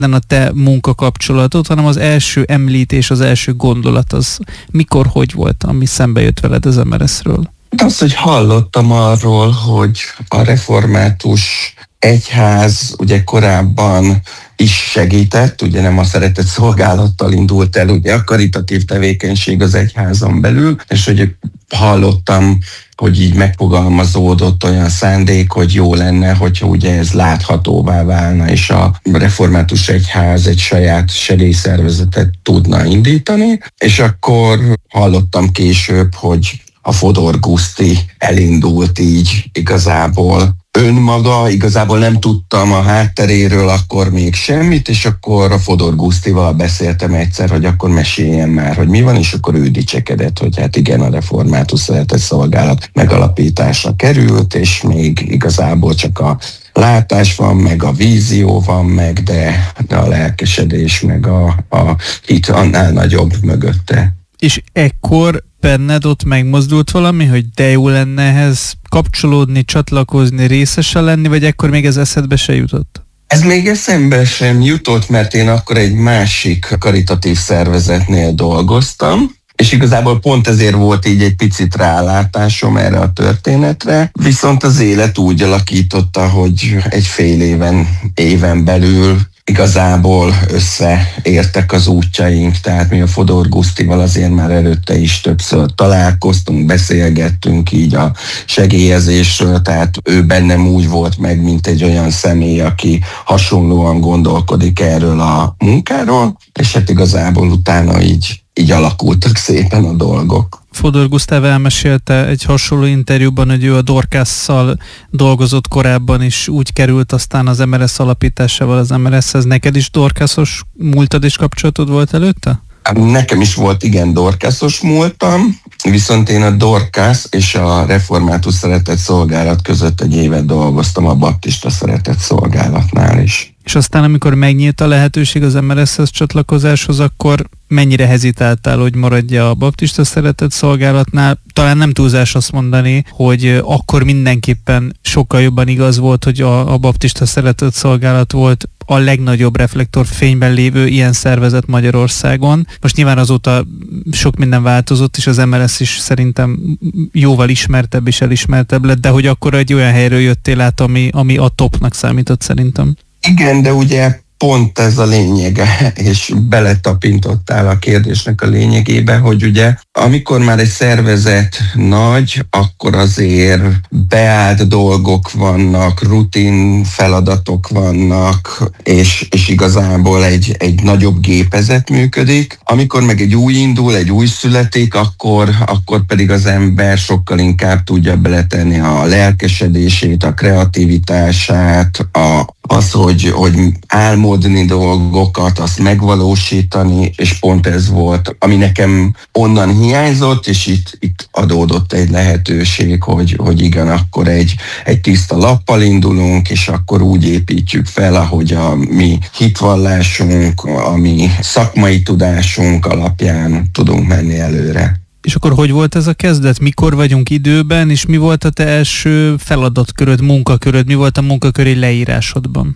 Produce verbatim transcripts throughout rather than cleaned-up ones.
a te munkakapcsolatod, hanem az első említés, az első gondolat az mikor, hogy volt, ami szembe jött veled az em er es-ről? Az, hogy hallottam arról, hogy a református egyház ugye korábban is segített, ugye nem a szeretett szolgálattal indult el, ugye a karitatív tevékenység az egyházon belül, és hogy hallottam, hogy így megfogalmazódott olyan szándék, hogy jó lenne, hogyha ugye ez láthatóvá válna, és a református egyház egy saját segélyszervezetet tudna indítani, és akkor hallottam később, hogy a Fodor Guszti elindult így igazából önmaga, igazából nem tudtam a hátteréről akkor még semmit, és akkor a Fodor Gusztival beszéltem egyszer, hogy akkor meséljen már, hogy mi van, és akkor ő dicsekedett, hogy hát igen, a református szeretett szolgálat megalapításra került, és még igazából csak a látás van, meg a vízió van, meg de a lelkesedés, meg a, a hit annál nagyobb mögötte. És ekkor benned ott megmozdult valami, hogy de jó lenne ehhez kapcsolódni, csatlakozni, részese lenni, vagy ekkor még ez eszedbe se jutott? Ez még eszembe sem jutott, mert én akkor egy másik karitatív szervezetnél dolgoztam, és igazából pont ezért volt így egy picit rálátásom erre a történetre, viszont az élet úgy alakította, hogy egy fél éven, éven belül igazából összeértek az útjaink, tehát mi a Fodor Gusztival azért már előtte is többször találkoztunk, beszélgettünk így a segélyezésről, tehát ő bennem úgy volt meg, mint egy olyan személy, aki hasonlóan gondolkodik erről a munkáról, és hát igazából utána így így alakultak szépen a dolgok. Fodor Gusztáv elmesélte egy hasonló interjúban, hogy ő a Dorcasszal dolgozott korábban, és úgy került aztán az em er es alapításával az em er eshez. Neked is Dorcassos múltad és kapcsolatod volt előtte? Nekem is volt, igen, Dorcassos múltam, viszont én a Dorcas és a református szeretett szolgálat között egy évet dolgoztam a baptista szeretett szolgálatnál is. És aztán, amikor megnyílt a lehetőség az em er eshez csatlakozáshoz, akkor mennyire hezitáltál, hogy maradja a baptista szeretett szolgálatnál? Talán nem túlzás azt mondani, hogy akkor mindenképpen sokkal jobban igaz volt, hogy a, a baptista szeretett szolgálat volt a legnagyobb reflektorfényben lévő ilyen szervezet Magyarországon. Most nyilván azóta sok minden változott, és az em er es is szerintem jóval ismertebb és elismertebb lett, de hogy akkor egy olyan helyről jöttél át, ami, ami a topnak számított szerintem. Igen, de ugye pont ez a lényege, és beletapintottál a kérdésnek a lényegébe, hogy ugye amikor már egy szervezet nagy, akkor azért beállt dolgok vannak, rutin feladatok vannak, és, és igazából egy, egy nagyobb gépezet működik. Amikor meg egy új indul, egy új születik, akkor, akkor pedig az ember sokkal inkább tudja beletenni a lelkesedését, a kreativitását, a, az, hogy, hogy álmodni dolgokat, azt megvalósítani, és pont ez volt, ami nekem onnan hiányzott, és itt, itt adódott egy lehetőség, hogy, hogy igen, akkor egy, egy tiszta lappal indulunk, és akkor úgy építjük fel, ahogy a mi hitvallásunk, a mi szakmai tudásunk alapján tudunk menni előre. És akkor hogy volt ez a kezdet? Mikor vagyunk időben, és mi volt a te első feladatköröd, munkaköröd, mi volt a munkaköri leírásodban?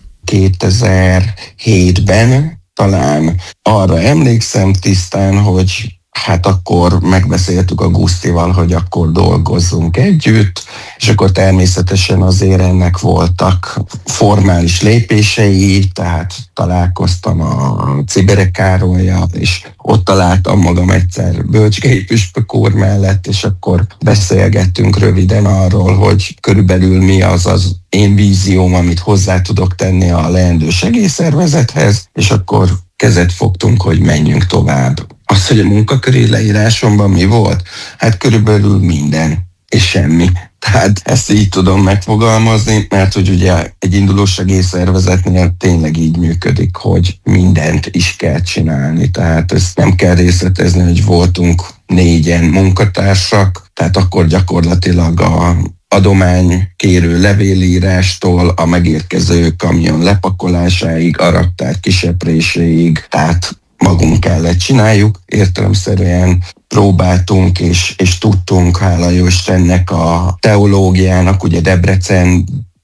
kétezer-hétben talán arra emlékszem tisztán, hogy hát akkor megbeszéltük a Gusztival, hogy akkor dolgozzunk együtt, és akkor természetesen azért ennek voltak formális lépései, tehát találkoztam a Cibere Károlyjal, és ott találtam magam egyszer Bölcsgei püspök úr mellett, és akkor beszélgettünk röviden arról, hogy körülbelül mi az az én vízióm, amit hozzá tudok tenni a leendő segélyszervezethez, és akkor kezet fogtunk, hogy menjünk tovább. Az, hogy a munkaköri leírásomban mi volt? Hát körülbelül minden, és semmi. Tehát ezt így tudom megfogalmazni, mert hogy ugye egy induló segélyszervezetnél tényleg így működik, hogy mindent is kell csinálni. Tehát ezt nem kell részletezni, hogy voltunk négyen munkatársak, tehát akkor gyakorlatilag a adománykérő levélírástól a megérkező kamion lepakolásáig, a raktár kisepréséig, tehát magunk kellett csináljuk, értelemszerűen próbáltunk és, és tudtunk, hála jó Istennek, a teológiának, ugye Debrecen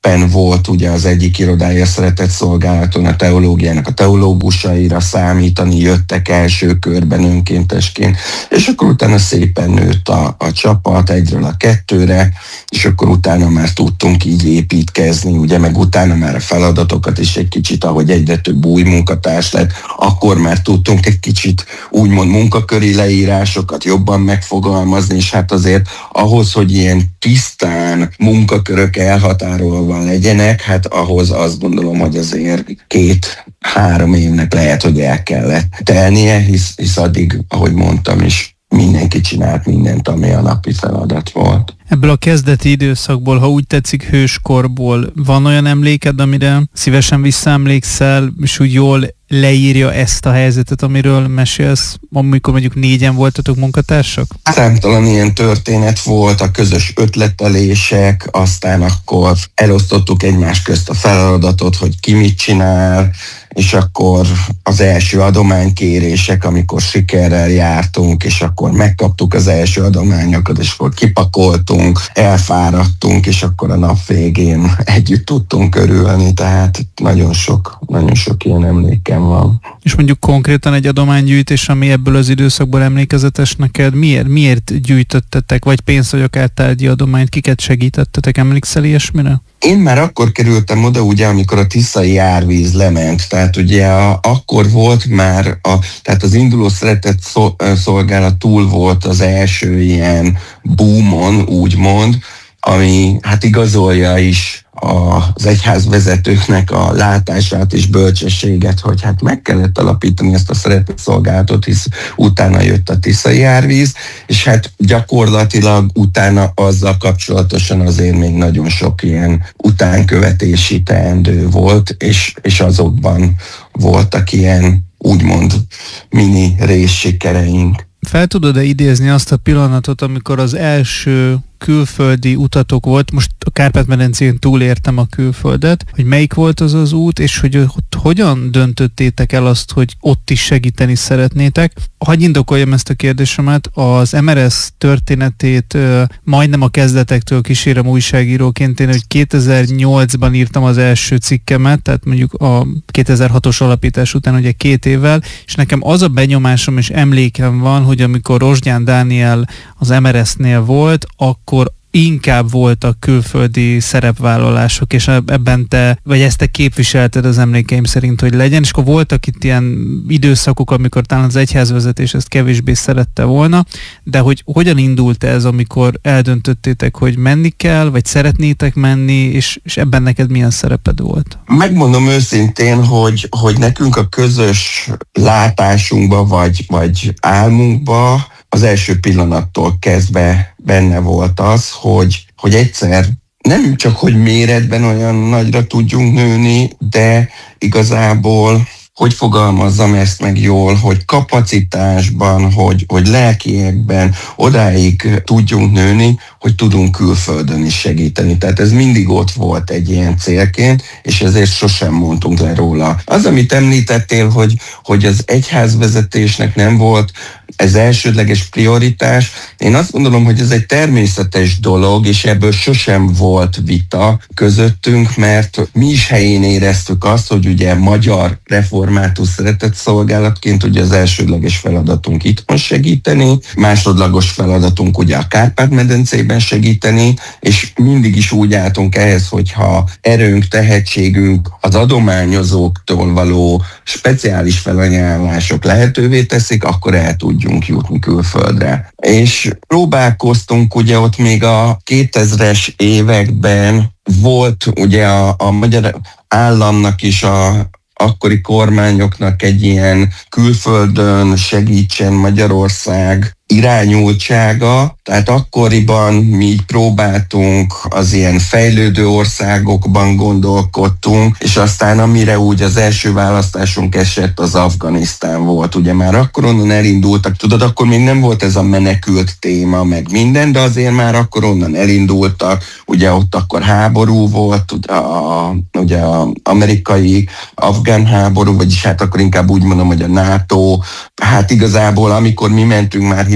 éppen volt ugye az egyik irodája szeretett szolgálaton a teológiának a teológusaira számítani, jöttek első körben önkéntesként, és akkor utána szépen nőtt a, a csapat egyről a kettőre, és akkor utána már tudtunk így építkezni, ugye, meg utána már a feladatokat is egy kicsit, ahogy egyre több új munkatárs lett, akkor már tudtunk egy kicsit úgymond munkaköri leírásokat jobban megfogalmazni, és hát azért ahhoz, hogy ilyen tisztán munkakörök elhatárolva legyenek, hát ahhoz azt gondolom, hogy azért két-három évnek lehet, hogy el kellett telnie, hisz, hisz addig, ahogy mondtam is, mindenki csinált mindent, ami a napi feladat volt. Ebből a kezdeti időszakból, ha úgy tetszik, hőskorból van olyan emléked, amire szívesen visszaemlékszel, és úgy jól leírja ezt a helyzetet, amiről mesélsz, amikor mondjuk négyen voltatok munkatársak? Számtalan ilyen történet volt, a közös ötletelések, aztán akkor elosztottuk egymás közt a feladatot, hogy ki mit csinál, és akkor az első adománykérések, amikor sikerrel jártunk, és akkor megkaptuk az első adományokat, és akkor kipakoltunk, elfáradtunk, és akkor a nap végén együtt tudtunk örülni, tehát nagyon sok, nagyon sok ilyen emlékem van. És mondjuk konkrétan egy adománygyűjtés, ami ebből az időszakból emlékezetes neked, miért, miért gyűjtöttetek, vagy pénzt, vagy akár tárgyi adományt, kiket segítettetek, emlékszel ilyesmire? Én már akkor kerültem oda, ugye, amikor a tiszai árvíz lement, tehát ugye a, akkor volt már, a, tehát az induló szeretett szolgálat túl volt az első ilyen boomon, úgymond, ami hát igazolja is az egyház vezetőknek a látását és bölcsességet, hogy hát meg kellett alapítani ezt a szeretett szolgálatot, hisz utána jött a tiszai árvíz, és hát gyakorlatilag utána azzal kapcsolatosan azért még nagyon sok ilyen utánkövetési teendő volt, és, és azokban voltak ilyen úgymond mini részsikereink. Fel tudod-e idézni azt a pillanatot, amikor az első külföldi utatok volt, most a Kárpát-medencén túlértem a külföldet, hogy melyik volt az az út, és hogy ott hogyan döntöttétek el azt, hogy ott is segíteni szeretnétek. Hagyj indokoljam ezt a kérdésemet, az em er es történetét ö, majdnem a kezdetektől kísérem újságíróként, én, hogy kétezer-nyolcban írtam az első cikkemet, tehát mondjuk a kétezer-hatos alapítás után ugye két évvel, és nekem az a benyomásom és emlékem van, hogy amikor Rozsgyán Dániel az em er es-nél volt, akkor akkor inkább voltak külföldi szerepvállalások, és ebben te, vagy ezt te képviselted az emlékeim szerint, hogy legyen, és akkor voltak itt ilyen időszakok, amikor talán az egyházvezetés ezt kevésbé szerette volna, de hogy hogyan indult ez, amikor eldöntöttétek, hogy menni kell, vagy szeretnétek menni, és, és ebben neked milyen szereped volt? Megmondom őszintén, hogy, hogy nekünk a közös látásunkba, vagy, vagy álmunkba az első pillanattól kezdve benne volt az, hogy, hogy egyszer nem csak, hogy méretben olyan nagyra tudjunk nőni, de igazából, hogy fogalmazzam ezt meg jól, hogy kapacitásban, hogy, hogy lelkiekben odáig tudjunk nőni, hogy tudunk külföldön is segíteni. Tehát ez mindig ott volt egy ilyen célként, és ezért sosem mondtunk le róla. Az, amit említettél, hogy, hogy az egyházvezetésnek nem volt ez elsődleges prioritás. Én azt gondolom, hogy ez egy természetes dolog, és ebből sosem volt vita közöttünk, mert mi is helyén éreztük azt, hogy ugye magyar református szeretett szolgálatként ugye az elsődleges feladatunk itthon segíteni, másodlagos feladatunk ugye a Kárpát-medencében segíteni, és mindig is úgy álltunk ehhez, hogyha erőnk, tehetségünk az adományozóktól való speciális felajánlások lehetővé teszik, akkor el tudjunk jutni külföldre. És próbálkoztunk ugye ott még a kétezres években, volt ugye a, a magyar államnak is a akkori kormányoknak egy ilyen külföldön segítsen Magyarország irányultsága, tehát akkoriban mi így próbáltunk, az ilyen fejlődő országokban gondolkodtunk, és aztán amire úgy az első választásunk esett, az Afganisztán volt. Ugye már akkor onnan elindultak, tudod, akkor még nem volt ez a menekült téma, meg minden, de azért már akkor onnan elindultak, ugye ott akkor háború volt, ugye a, ugye a amerikai afgán háború, vagyis hát akkor inkább úgy mondom, hogy a NATO, hát igazából amikor mi mentünk már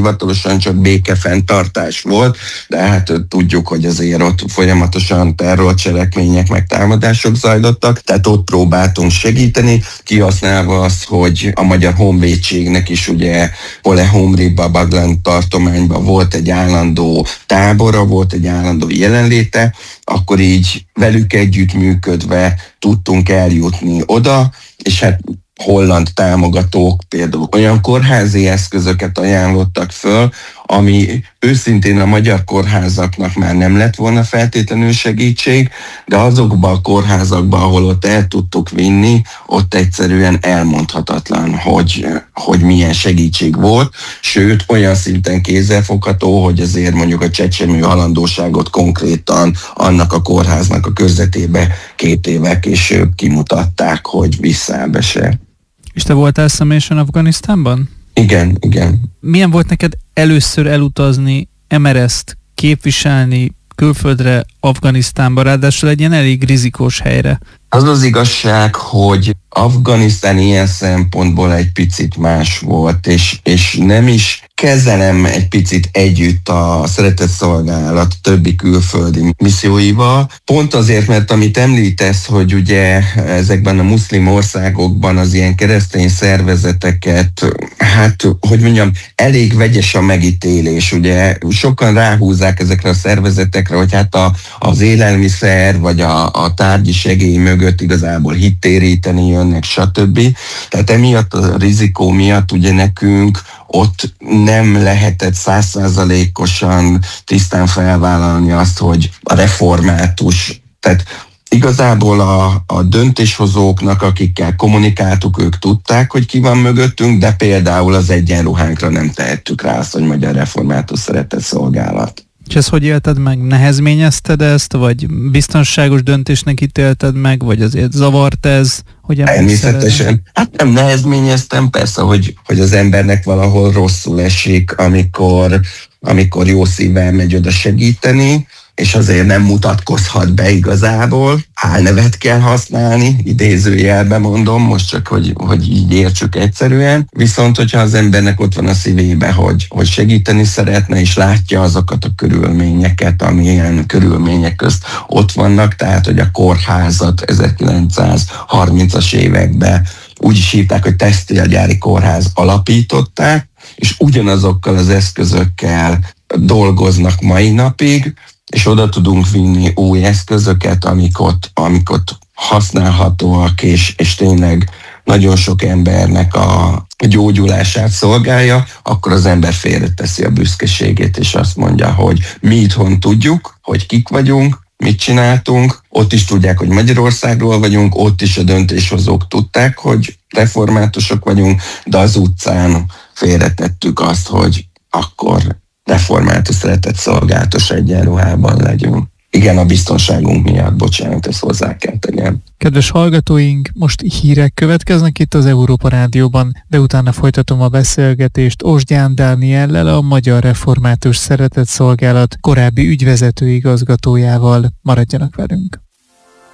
hivatalosan csak békefenntartás volt, de hát tudjuk, hogy azért ott folyamatosan terrorcselekmények meg támadások zajlottak, tehát ott próbáltunk segíteni, kihasználva azt, hogy a Magyar Honvédségnek is ugye Polehomriba, Baglan tartományban volt egy állandó tábora, volt egy állandó jelenléte, akkor így velük együttműködve tudtunk eljutni oda, és hát holland támogatók például olyan kórházi eszközöket ajánlottak föl, ami őszintén a magyar kórházaknak már nem lett volna feltétlenül segítség, de azokban a kórházakban, ahol ott el tudtuk vinni, ott egyszerűen elmondhatatlan, hogy, hogy milyen segítség volt, sőt olyan szinten kézzelfogható, hogy azért mondjuk a csecsemő halandóságot konkrétan annak a kórháznak a körzetébe két évvel később kimutatták, hogy visszább se. És te voltál személyesen Afganisztánban? Igen, igen. Milyen volt neked először elutazni, em er es-t képviselni külföldre, Afganisztánba, ráadásul egy ilyen elég rizikós helyre? Az az igazság, hogy Afganisztán ilyen szempontból egy picit más volt, és, és nem is kezelem egy picit együtt a Szeretett Szolgálat többi külföldi misszióival. Pont azért, mert amit említesz, hogy ugye ezekben a muszlim országokban az ilyen keresztény szervezeteket, hát, hogy mondjam, elég vegyes a megítélés. Ugye sokan ráhúzzák ezekre a szervezetekre, hogy hát a, az élelmiszer vagy a, a tárgyi segély mögött igazából hittéríteni jönnek, stb. Tehát emiatt a rizikó miatt ugye nekünk ott nem lehetett száz százalékosan tisztán felvállalni azt, hogy a református, tehát igazából a, a döntéshozóknak, akikkel kommunikáltuk, ők tudták, hogy ki van mögöttünk, de például az egyenruhánkra nem tehettük rá azt, hogy Magyar Református Szeretett Szolgálat. És ezt hogy élted meg? Nehezményezted ezt, vagy biztonságos döntésnek ítélted meg, vagy azért zavart ez? Hogy természetesen. Hát nem nehezményeztem, persze, hogy, hogy az embernek valahol rosszul esik, amikor, amikor jó szívvel megy oda segíteni, és azért nem mutatkozhat be igazából. Álnevet kell használni, idézőjelben mondom, most csak, hogy, hogy így értsük egyszerűen. Viszont, hogyha az embernek ott van a szívébe, hogy, hogy segíteni szeretne, és látja azokat a körülményeket, amilyen körülmények közt ott vannak, tehát, hogy a kórházat ezerkilencszázharmincas években úgy is hívták, hogy textilgyári kórház alapították, és ugyanazokkal az eszközökkel dolgoznak mai napig, és oda tudunk vinni új eszközöket, amik ott, amik ott használhatóak, és, és tényleg nagyon sok embernek a gyógyulását szolgálja, akkor az ember félreteszi a büszkeségét, és azt mondja, hogy mi itthon tudjuk, hogy kik vagyunk, mit csináltunk, ott is tudják, hogy Magyarországról vagyunk, ott is a döntéshozók tudták, hogy reformátusok vagyunk, de az utcán félretettük azt, hogy akkor Református Szeretett Szolgálatos egyenruhában legyünk. Igen, a biztonságunk miatt, bocsánat, ezt hozzá kell tegyem. Kedves hallgatóink, most hírek következnek itt az Európa Rádióban, de utána folytatom a beszélgetést Osgyán Dániellel, a Magyar Református Szeretett Szolgálat korábbi ügyvezető igazgatójával. Maradjanak velünk!